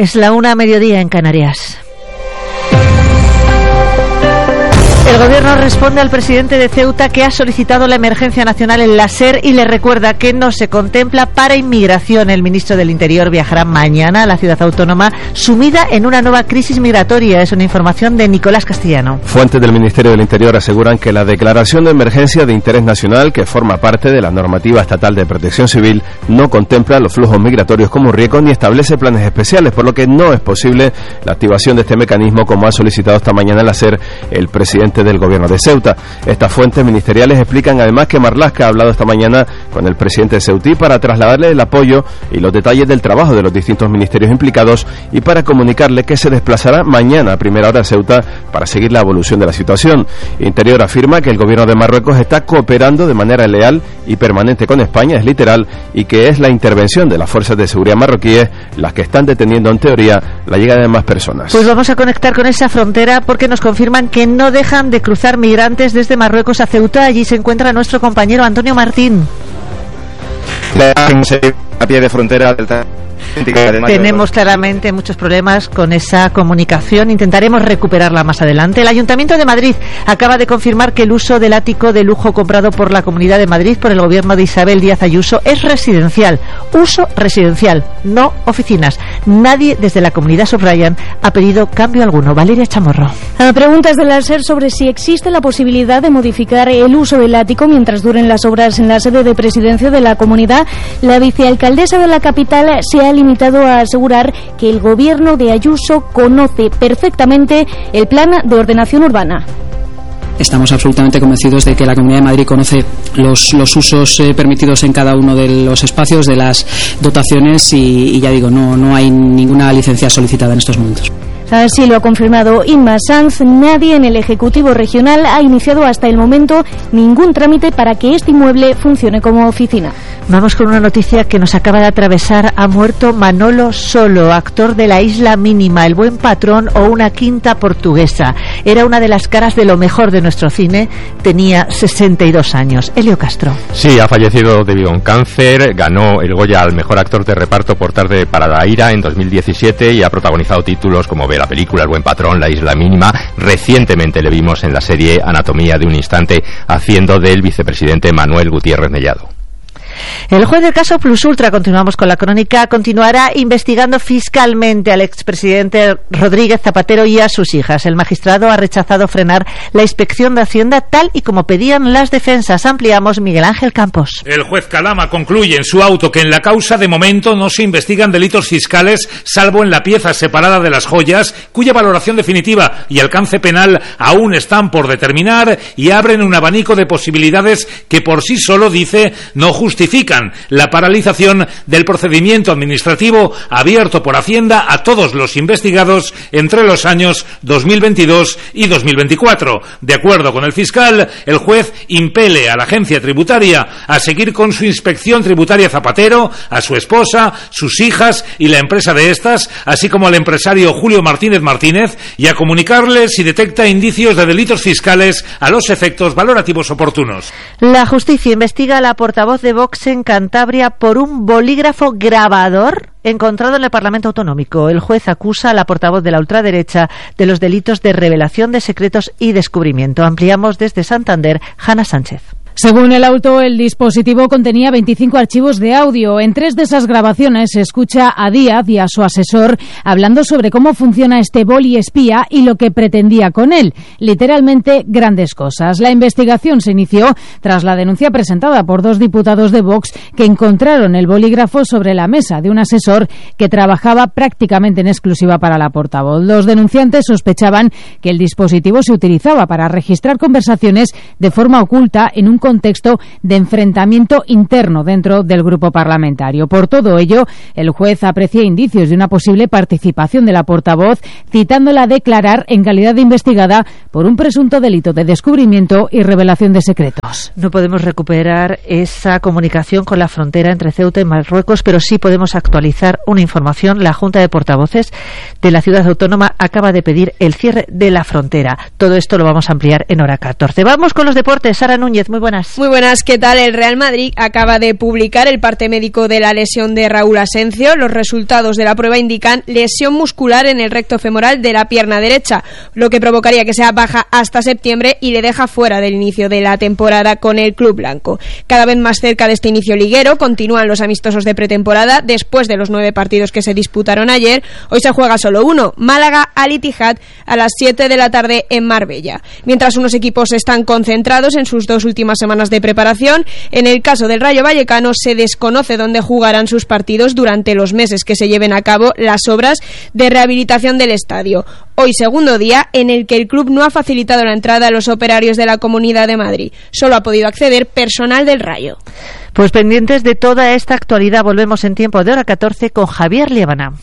Es la 1:00 en Canarias. El Gobierno responde al presidente de Ceuta, que ha solicitado la emergencia nacional en la SER, y le recuerda que no se contempla para inmigración. El ministro del Interior viajará mañana a la ciudad autónoma, sumida en una nueva crisis migratoria. Es una información de Nicolás Castellano. Fuentes del Ministerio del Interior aseguran que la declaración de emergencia de interés nacional, que forma parte de la normativa estatal de protección civil, no contempla los flujos migratorios como riesgo ni establece planes especiales, por lo que no es posible la activación de este mecanismo, como ha solicitado esta mañana en la SER el presidente del Gobierno de Ceuta. Estas fuentes ministeriales explican además que Marlaska ha hablado esta mañana con el presidente de Ceutí para trasladarle el apoyo y los detalles del trabajo de los distintos ministerios implicados, y para comunicarle que se desplazará mañana a primera hora a Ceuta para seguir la evolución de la situación. Interior afirma que el Gobierno de Marruecos está cooperando de manera leal y permanente con España, es literal, y que es la intervención de las fuerzas de seguridad marroquíes las que están deteniendo en teoría la llegada de más personas. Pues vamos a conectar con esa frontera, porque nos confirman que no dejan de cruzar migrantes desde Marruecos a Ceuta. Allí se encuentra nuestro compañero Antonio Martín. A pie de frontera del Tenemos claramente muchos problemas con esa comunicación. Intentaremos recuperarla más adelante. El Ayuntamiento de Madrid acaba de confirmar que el uso del ático de lujo comprado por la Comunidad de Madrid por el gobierno de Isabel Díaz Ayuso es residencial. Uso residencial, no oficinas. Nadie desde la comunidad, subrayan, ha pedido cambio alguno. Valeria Chamorro. A preguntas de la SER sobre si existe la posibilidad de modificar el uso del ático mientras duren las obras en la sede de presidencia de la comunidad, la vicealcaldesa de la capital se ha limitado a asegurar que el gobierno de Ayuso conoce perfectamente el plan de ordenación urbana. Estamos absolutamente convencidos de que la Comunidad de Madrid conoce los usos permitidos en cada uno de los espacios, de las dotaciones, y ya digo, no hay ninguna licencia solicitada en estos momentos. Así lo ha confirmado Inma Sanz. Nadie en el Ejecutivo Regional ha iniciado hasta el momento ningún trámite para que este inmueble funcione como oficina. Vamos con una noticia que nos acaba de atravesar. Ha muerto Manolo Solo, actor de La Isla Mínima, El Buen Patrón o Una Quinta Portuguesa. Era una de las caras de lo mejor de nuestro cine. Tenía 62 años. Elio Castro. Sí, ha fallecido debido a un cáncer. Ganó el Goya al mejor actor de reparto por Tarde para la Ira en 2017 y ha protagonizado títulos como la película El Buen Patrón, La Isla Mínima. Recientemente le vimos en la serie Anatomía de un Instante haciendo del vicepresidente Manuel Gutiérrez Mellado. El juez del caso Plus Ultra, continuamos con la crónica, continuará investigando fiscalmente al expresidente Rodríguez Zapatero y a sus hijas. El magistrado ha rechazado frenar la inspección de Hacienda tal y como pedían las defensas. Ampliamos, Miguel Ángel Campos. El juez Calama concluye en su auto que en la causa de momento no se investigan delitos fiscales, salvo en la pieza separada de las joyas, cuya valoración definitiva y alcance penal aún están por determinar, y abren un abanico de posibilidades que por sí solo, dice, no justifican la paralización del procedimiento administrativo abierto por Hacienda a todos los investigados entre los años 2022 y 2024. De acuerdo con el fiscal, el juez impele a la agencia tributaria a seguir con su inspección tributaria Zapatero, a su esposa, sus hijas y la empresa de estas, así como al empresario Julio Martínez Martínez, y a comunicarle si detecta indicios de delitos fiscales a los efectos valorativos oportunos. La justicia investiga a la portavoz de Vox en Cantabria por un bolígrafo grabador encontrado en el Parlamento Autonómico. El juez acusa a la portavoz de la ultraderecha de los delitos de revelación de secretos y descubrimiento. Ampliamos desde Santander, Hanna Sánchez. Según el auto, el dispositivo contenía 25 archivos de audio. En 3 de esas grabaciones se escucha a Díaz y a su asesor hablando sobre cómo funciona este boli espía y lo que pretendía con él. Literalmente, grandes cosas. La investigación se inició tras la denuncia presentada por 2 diputados de Vox que encontraron el bolígrafo sobre la mesa de un asesor que trabajaba prácticamente en exclusiva para la portavoz. Los denunciantes sospechaban que el dispositivo se utilizaba para registrar conversaciones de forma oculta en un contexto de enfrentamiento interno dentro del grupo parlamentario. Por todo ello, el juez aprecia indicios de una posible participación de la portavoz, citándola a declarar en calidad de investigada por un presunto delito de descubrimiento y revelación de secretos. No podemos recuperar esa comunicación con la frontera entre Ceuta y Marruecos, pero sí podemos actualizar una información. La Junta de Portavoces de la Ciudad Autónoma acaba de pedir el cierre de la frontera. Todo esto lo vamos a ampliar en hora 14. Vamos con los deportes. Sara Núñez, muy buenas. buenas. Muy buenas, ¿qué tal? El Real Madrid acaba de publicar el parte médico de la lesión de Raúl Asencio. Los resultados de la prueba indican lesión muscular en el recto femoral de la pierna derecha, lo que provocaría que sea baja hasta septiembre y le deja fuera del inicio de la temporada con el club blanco. Cada vez más cerca de este inicio liguero, continúan los amistosos de pretemporada. Después de los 9 partidos que se disputaron ayer, hoy se juega solo uno, Málaga Al Ittihad, a las 7 de la tarde en Marbella. Mientras unos equipos están concentrados en sus 2 últimas semanas de preparación, en el caso del Rayo Vallecano se desconoce dónde jugarán sus partidos durante los meses que se lleven a cabo las obras de rehabilitación del estadio. Hoy segundo día en el que el club no ha facilitado la entrada a los operarios de la Comunidad de Madrid. Solo ha podido acceder personal del Rayo. Pues pendientes de toda esta actualidad, volvemos en tiempo de hora 14 con Javier Liébana.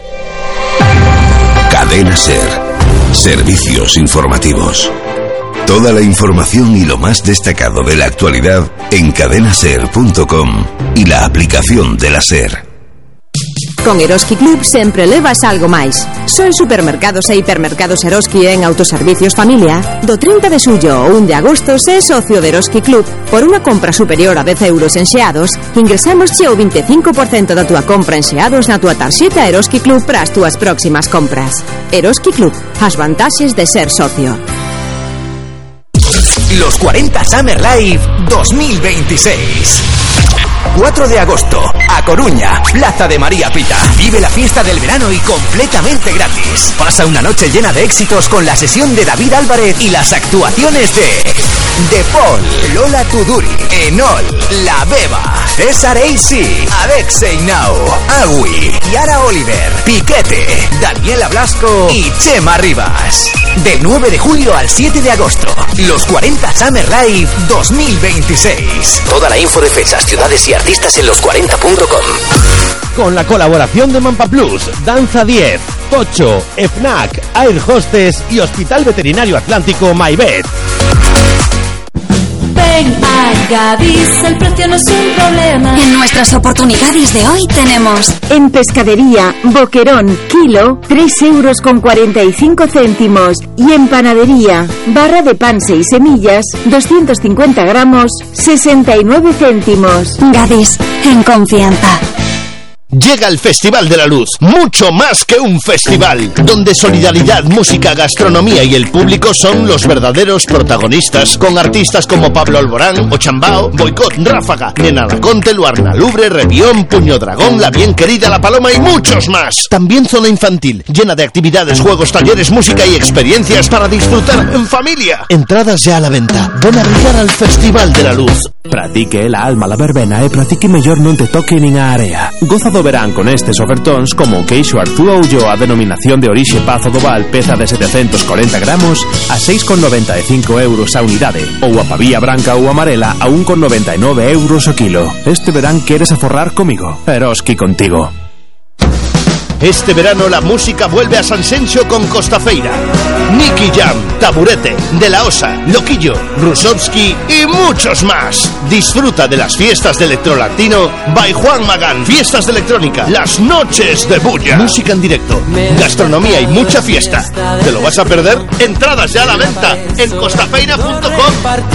Cadena SER. Servicios informativos. Toda la información y lo más destacado de la actualidad en cadenaser.com y la aplicación de la SER. Con Eroski Club sempre levas algo máis. Son supermercados e hipermercados Eroski en Autoservicios Familia. Do 30 de xullo ao 1 de agosto se é socio de Eroski Club. Por unha compra superior a 10 euros en xeados, ingresámosche o 25% da túa compra en xeados na túa tarxeta Eroski Club para as túas próximas compras. Eroski Club, as vantaxes de ser socio. Los 40 Summer Live 2026. 4 de agosto, A Coruña, Plaza de María Pita. Vive la fiesta del verano y completamente gratis. Pasa una noche llena de éxitos con la sesión de David Álvarez y las actuaciones de Paul, Lola Tuduri, Enol, La Beba, César AC, Alexei Nau, Agui, Kiara Oliver, Piquete, Daniela Blasco y Chema Rivas. Del 9 de julio al 7 de agosto, los 40 Summer Live 2026. Toda la info de fechas, ciudades y artistas en los40.com. Con la colaboración de Mampa Plus, Danza 10, Pocho, FNAC, Air Hostess y Hospital Veterinario Atlántico MyVet. Ven a Gadis, el precio no es un problema. En nuestras oportunidades de hoy tenemos: en pescadería, boquerón, kilo, 3,45 euros. Y en panadería, barra de pan 6 semillas, 250 gramos, 69 céntimos. Gadis, en confianza. Llega el Festival de la Luz, mucho más que un festival, donde solidaridad, música, gastronomía y el público son los verdaderos protagonistas, con artistas como Pablo Alborán, Ochambao, Boicot, Ráfaga, Nena Laconte, Luarna Lubre, Revión, Puño Dragón, La Bien Querida, La Paloma y muchos más. También zona infantil, llena de actividades, juegos, talleres, música y experiencias para disfrutar en familia. Entradas ya a la venta. Ven a brillar al Festival de la Luz. Pratique la alma la verbena e pratique mellor non te toque nin a area. Goza do verán con estes ofertóns como o queixo Artúa Ullo a denominación de orixe Pazo do Val, peza de 740 gramos a 6,95 euros a unidade, ou a pavía branca ou amarela a 1,99 euros o kilo. Este verán queres aforrar comigo. Eroski contigo. Este verano la música vuelve a Sanxenxo con Costafeira, Nicky Jam, Taburete, De La Osa, Loquillo, Rusovsky y muchos más. Disfruta de las fiestas de electrolatino by Juan Magán, fiestas de electrónica, las noches de bulla, música en directo, gastronomía y mucha fiesta. ¿Te lo vas a perder? Entradas ya a la venta en costafeira.com.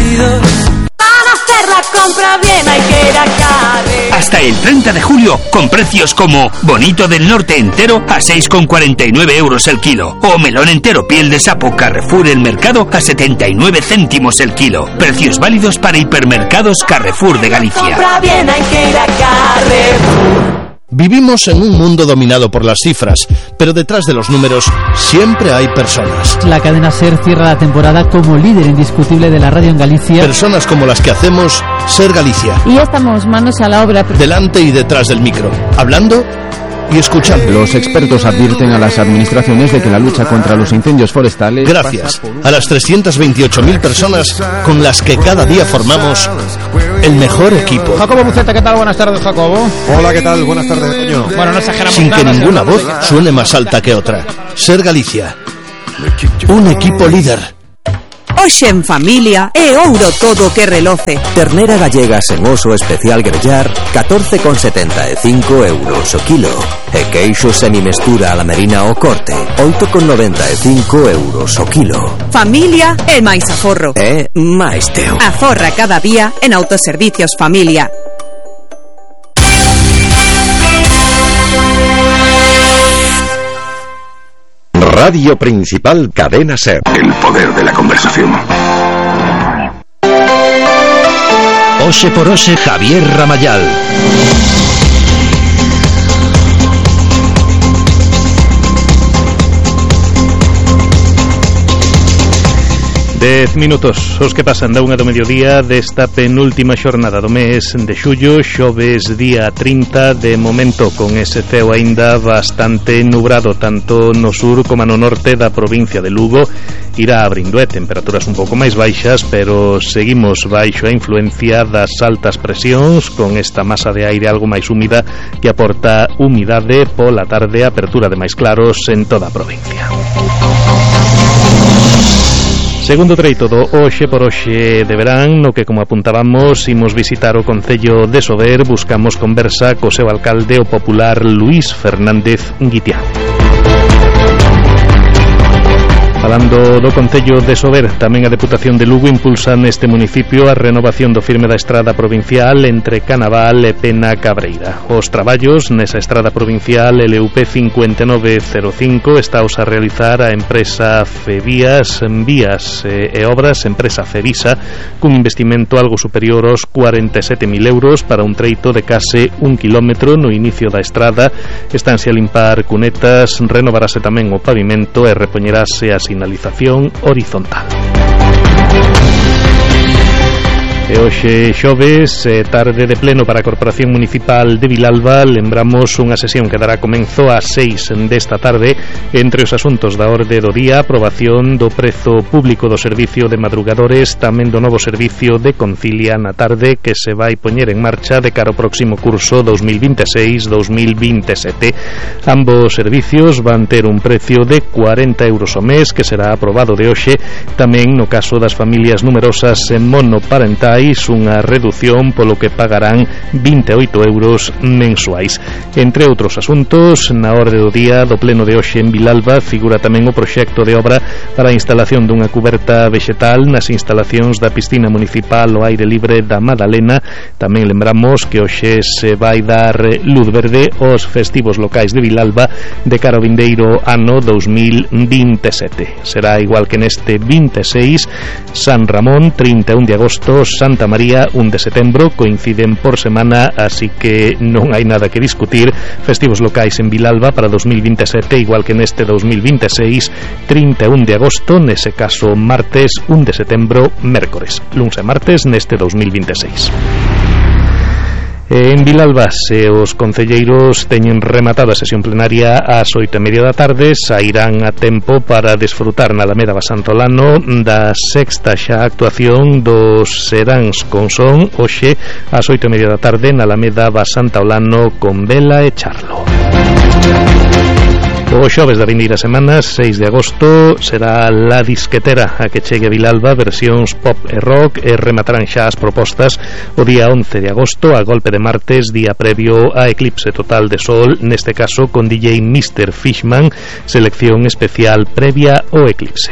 Hacer la compra bien hay que ir a Carrefour. Hasta el 30 de julio, con precios como bonito del norte entero a 6,49 euros el kilo, o melón entero piel de sapo Carrefour El Mercado a 79 céntimos el kilo. Precios válidos para hipermercados Carrefour de Galicia. Compra bien hay que ir a Carrefour. Vivimos en un mundo dominado por las cifras, pero detrás de los números siempre hay personas. La cadena SER cierra la temporada como líder indiscutible de la radio en Galicia. Personas como las que hacemos SER Galicia. Y ya estamos manos a la obra. Delante y detrás del micro, hablando y escuchando. Los expertos advierten a las administraciones de que la lucha contra los incendios forestales... Gracias a las 328.000 personas con las que cada día formamos el mejor equipo. Jacobo Buceta, ¿qué tal? Buenas tardes, Jacobo. Hola, ¿qué tal? Buenas tardes, Toño. Bueno, no exageramos sin nada, que ninguna voz suene más alta que otra. SER Galicia. Un equipo líder. Hoxe en familia e ouro todo que reloce. Ternera gallega sen oso especial grellar, 14,75 euros o kilo. E queixo semimestura a la merina o corte, 8,95 euros o kilo. Familia e máis aforro. E máis teo. Aforra cada día en Autoservicios Familia. Radio Principal Cadena SER. El poder de la conversación. Oxe por Oxe Javier Ramayal. Dez minutos, os que pasan da unha do mediodía desta penúltima xornada do mes de xullo, xoves día 30, de momento con ese ceo aínda bastante nubrado tanto no sur como no norte da provincia de Lugo. Irá abrindo temperaturas un pouco máis baixas, pero seguimos baixo a influencia das altas presións con esta masa de aire algo máis húmida que aporta humidade pola tarde, apertura de máis claros en toda a provincia. Segundo treito do Hoxe por Hoxe de verán, no que, como apuntábamos, imos visitar o concello de Sober, buscamos conversa co seu alcalde, o popular Luís Fernández Guitián. Falando do concello de Sober, tamén a Deputación de Lugo impulsa neste municipio a renovación do firme da estrada provincial entre Canaval e Pena Cabreira. Os traballos nesa estrada provincial LUP 5905 estaos a realizar a empresa Vías e Obras, empresa Fevisa, cun investimento algo superior aos 47.000 euros para un treito de case 1 kilómetro no inicio da estrada. Estanse a limpar cunetas, renovarase tamén o pavimento e repoñerase a sinalización horizontal. E hoxe xoves, tarde de pleno para a Corporación Municipal de Vilalba. Lembramos unha sesión que dará comenzo ás 6 desta tarde. Entre os asuntos da orde do día, aprobación do prezo público do servicio de madrugadores, tamén do novo servicio de concilia na tarde que se vai poñer en marcha de cara ao próximo curso 2026-2027. Ambos servicios van ter un precio de 40 euros ao mes que será aprobado de hoxe. Tamén no caso das familias numerosas en monoparentais, unha reducción polo que pagarán 28 euros mensuais. Entre outros asuntos, na orde do día do pleno de hoxe en Vilalba figura tamén o proxecto de obra para a instalación dunha cuberta vexetal nas instalacións da piscina municipal ao aire libre da Madalena. Tamén lembramos que hoxe se vai dar luz verde aos festivos locais de Vilalba de cara ao vindeiro ano 2027. Será igual que neste 26, San Ramón 31 de agosto, Santa María 1 de setembro, coinciden por semana, así que non hai nada que discutir. Festivos locais en Vilalba para 2027, igual que neste 2026, 31 de agosto, nese caso martes, 1 de setembro, mércores, luns e martes neste 2026. En Vilalba, se os concelleiros teñen rematada a sesión plenaria ás 8:30 da tarde, sairán a tempo para desfrutar na Alameda Basantolano da sexta xa actuación dos Seráns con Son, hoxe ás 8:30 da tarde na Alameda Basantolano con Vela e Charlo. O xoves da vindeira semana, 6 de agosto, será La Disquetera a que chegue a Vilalba, versións pop e rock, e rematarán xa as propostas o día 11 de agosto, a golpe de martes, día previo a eclipse total de sol, neste caso con DJ Mr. Fishman, selección especial previa ao eclipse.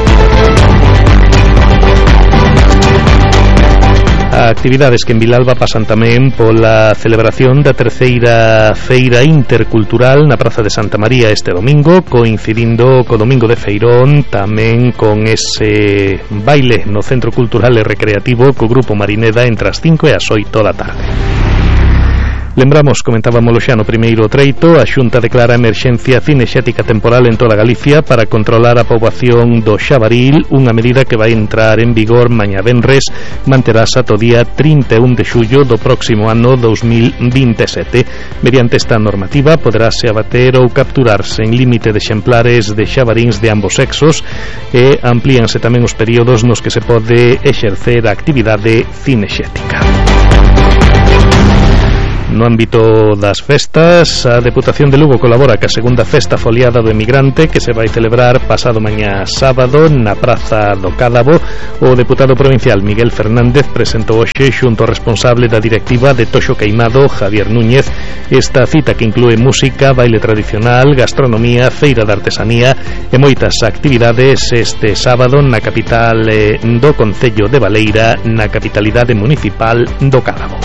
Actividades que en Vilalba pasan tamén pola celebración da terceira Feira Intercultural na Praza de Santa María este domingo, coincidindo co Domingo de Feirón, tamén con ese baile no Centro Cultural e Recreativo co Grupo Marineda entre as 5 e as 8 da tarde. Lembramos, comentábamolo xa no primeiro treito, a Xunta declara emerxencia cinexética temporal en toda Galicia para controlar a poboación do Xabaril, unha medida que vai entrar en vigor mañá venres, manterás ata o día 31 de xullo do próximo ano 2027. Mediante esta normativa poderase abater ou capturarse en límite de exemplares de xabaríns de ambos sexos e amplíanse tamén os períodos nos que se pode exercer a actividade cinexética. No ámbito das festas, a Deputación de Lugo colabora ca segunda festa foliada do emigrante que se vai celebrar pasado mañá sábado na Praza do Cádabo. O deputado provincial Miguel Fernández presentou hoxe xunto ao responsable da directiva de Toxo Queimado, Javier Núñez, esta cita que inclúe música, baile tradicional, gastronomía, feira de artesanía e moitas actividades este sábado na capital do concello de Baleira, na capitalidade municipal do Cádabo.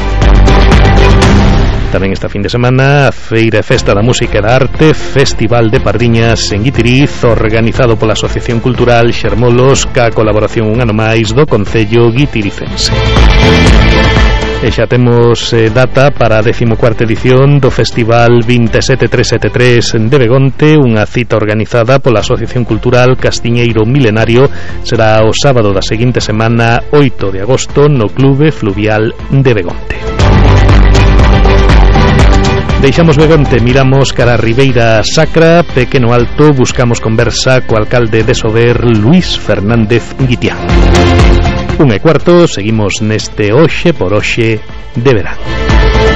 Tamén esta fin de semana a Feira e Festa da Música e da Arte, Festival de Pardiñas en Guitiriz, organizado pola Asociación Cultural Xermolos, ca colaboración un ano máis do Concello Guitiricense. E xa temos data para a 14ª edición do Festival 27373 de Begonte, unha cita organizada pola Asociación Cultural Castiñeiro Milenario. Será o sábado da seguinte semana, 8 de agosto, no Clube Fluvial de Begonte. Deixamos Begonte, miramos cara a Ribeira Sacra, Pequeno Alto, buscamos conversa co alcalde de Sober, Luís Fernández Guitián. 1:15, seguimos neste Hoxe por Hoxe de Verán.